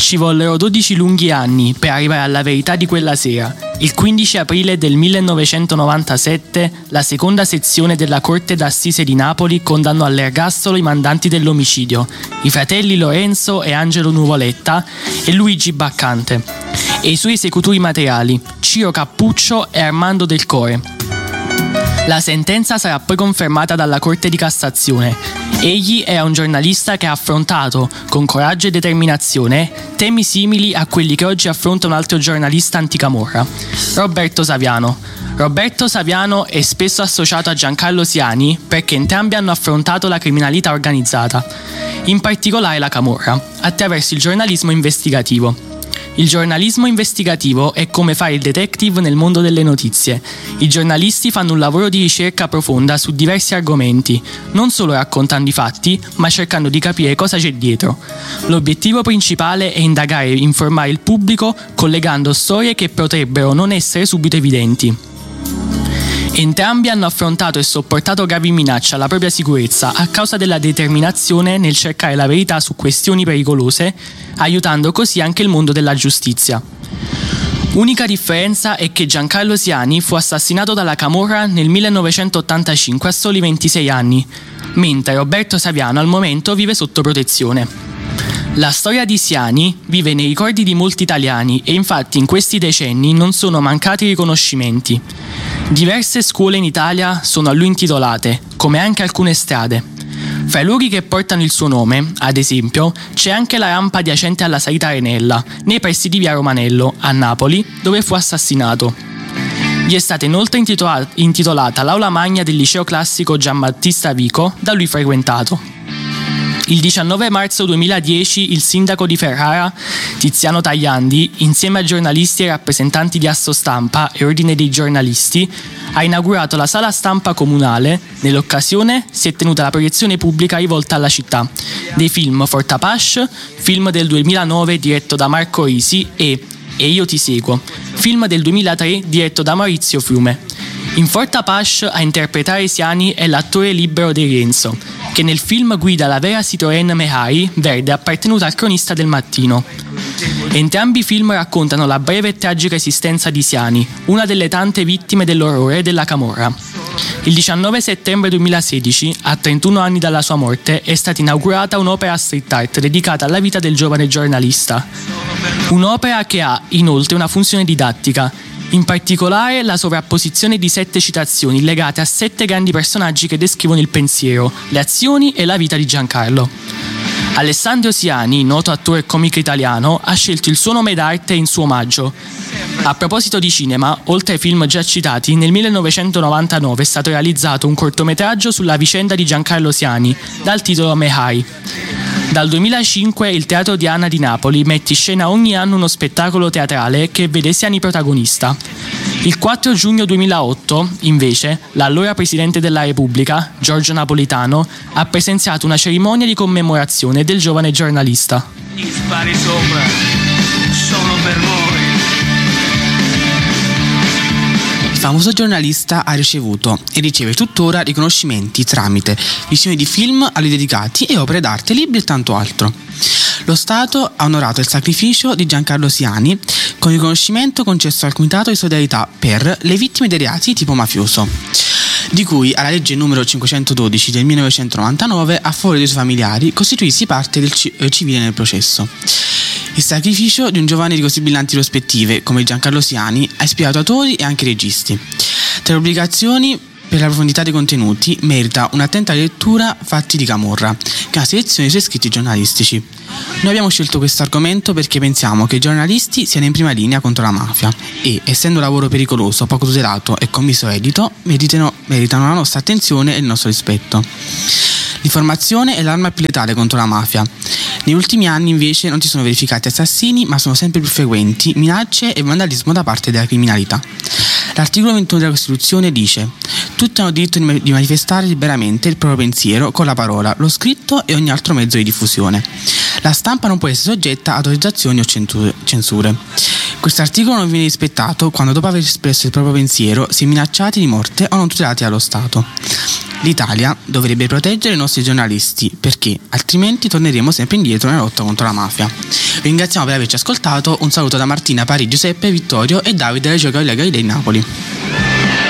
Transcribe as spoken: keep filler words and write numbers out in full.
Ci vollero dodici lunghi anni per arrivare alla verità di quella sera. Il quindici aprile del millenovecentonovantasette la seconda sezione della Corte d'Assise di Napoli condannò all'ergastolo i mandanti dell'omicidio, i fratelli Lorenzo e Angelo Nuvoletta e Luigi Baccante, e i suoi esecutori materiali, Ciro Cappuccio e Armando Del Core. La sentenza sarà poi confermata dalla Corte di Cassazione. Egli era un giornalista che ha affrontato, con coraggio e determinazione, temi simili a quelli che oggi affronta un altro giornalista anticamorra, Roberto Saviano. Roberto Saviano è spesso associato a Giancarlo Siani perché entrambi hanno affrontato la criminalità organizzata, in particolare la camorra, attraverso il giornalismo investigativo. Il giornalismo investigativo è come fare il detective nel mondo delle notizie. I giornalisti fanno un lavoro di ricerca profonda su diversi argomenti, non solo raccontando i fatti, ma cercando di capire cosa c'è dietro. L'obiettivo principale è indagare e informare il pubblico collegando storie che potrebbero non essere subito evidenti. Entrambi hanno affrontato e sopportato gravi minacce alla propria sicurezza a causa della determinazione nel cercare la verità su questioni pericolose, aiutando così anche il mondo della giustizia. Unica differenza è che Giancarlo Siani fu assassinato dalla camorra nel millenovecentottantacinque a soli ventisei anni, mentre Roberto Saviano al momento vive sotto protezione. La storia di Siani vive nei ricordi di molti italiani e infatti in questi decenni non sono mancati riconoscimenti. Diverse scuole in Italia sono a lui intitolate, come anche alcune strade. Fra i luoghi che portano il suo nome, ad esempio, c'è anche la rampa adiacente alla Salita Arenella, nei pressi di via Romanello, a Napoli, dove fu assassinato. Gli è stata inoltre intitola- intitolata l'aula magna del liceo classico Giambattista Vico, da lui frequentato. Il diciannove marzo duemiladieci il sindaco di Ferrara, Tiziano Tajandi, insieme a giornalisti e rappresentanti di Assostampa e Ordine dei Giornalisti, ha inaugurato la sala stampa comunale. Nell'occasione si è tenuta la proiezione pubblica rivolta alla città dei film Fortapash, film del duemilanove diretto da Marco Risi, e E io ti seguo, film del duemilatré diretto da Maurizio Fiume. In Fortapash a interpretare Siani è l'attore Libero De Rienzo, che nel film guida la vera Citroën Mehari verde appartenuta al cronista del Mattino. Entrambi i film raccontano la breve e tragica esistenza di Siani, una delle tante vittime dell'orrore della camorra. Il diciannove settembre duemilasedici, a trentuno anni dalla sua morte, è stata inaugurata un'opera street art dedicata alla vita del giovane giornalista. Un'opera che ha, inoltre, una funzione didattica, in particolare la sovrapposizione di sette citazioni legate a sette grandi personaggi che descrivono il pensiero, le azioni e la vita di Giancarlo. Alessandro Siani, noto attore e comico italiano, ha scelto il suo nome d'arte in suo omaggio. A proposito di cinema, oltre ai film già citati, nel millenovecentonovantanove è stato realizzato un cortometraggio sulla vicenda di Giancarlo Siani, dal titolo Mehari. Dal duemilacinque il Teatro Diana di Napoli mette in scena ogni anno uno spettacolo teatrale che vede Siani protagonista. Il quattro giugno duemilaotto, invece, l'allora Presidente della Repubblica, Giorgio Napolitano, ha presenziato una cerimonia di commemorazione del giovane giornalista. Gli spari sopra sono per voi. Il famoso giornalista ha ricevuto e riceve tuttora riconoscimenti tramite visioni di film a lui dedicati e opere d'arte, libri e tanto altro. Lo Stato ha onorato il sacrificio di Giancarlo Siani con il riconoscimento concesso al Comitato di Solidarietà per le vittime dei reati tipo mafioso, di cui alla legge numero cinquecentododici del millenovecentonovantanove a favore dei suoi familiari costituissi parte del ci- civile nel processo. Il sacrificio di un giovane di così brillanti prospettive come Giancarlo Siani ha ispirato autori e anche registi. Tra le pubblicazioni, per la profondità dei contenuti, merita un'attenta lettura Fatti di Camorra, che è una selezione dei suoi scritti giornalistici. Noi abbiamo scelto questo argomento perché pensiamo che i giornalisti siano in prima linea contro la mafia e, essendo un lavoro pericoloso, poco tutelato e commiso edito, meritano, meritano la nostra attenzione e il nostro rispetto. L'informazione è l'arma più letale contro la mafia. Negli ultimi anni invece non si sono verificati assassini, ma sono sempre più frequenti minacce e vandalismo da parte della criminalità. L'articolo ventuno della Costituzione dice: tutti hanno diritto di manifestare liberamente il proprio pensiero con la parola, lo scritto e ogni altro mezzo di diffusione. La stampa non può essere soggetta ad autorizzazioni o censure. Questo articolo non viene rispettato quando, dopo aver espresso il proprio pensiero, si è minacciati di morte o non tutelati dallo Stato. L'Italia dovrebbe proteggere i nostri giornalisti, perché altrimenti torneremo sempre indietro nella lotta contro la mafia. Vi ringraziamo per averci ascoltato, un saluto da Martina, Pari, Giuseppe, Vittorio e Davide della Giocaia Galilei di Napoli.